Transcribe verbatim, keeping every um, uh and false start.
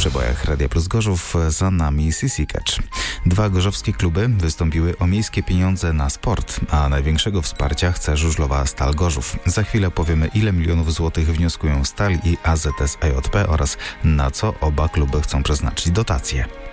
przebojach Radia Plus Gorzów za nami Sissy Catch. Dwa gorzowskie kluby wystąpiły o miejskie pieniądze na sport, a największego wsparcia chce żużlowa Stal Gorzów. Za chwilę powiemy, ile milionów złotych wnioskują Stal i A Z S A J P oraz na co oba kluby chcą przeznaczyć dotacje.